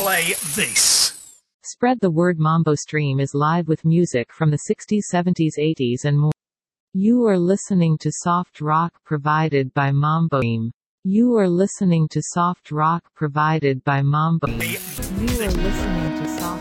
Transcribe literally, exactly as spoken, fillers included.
play this. Spread the word. Mambo Stream is live with music from the sixties, seventies, eighties and more. You are listening to soft rock provided by Mambo Stream. You are listening to soft rock provided by Mambo Stream. You are listening to soft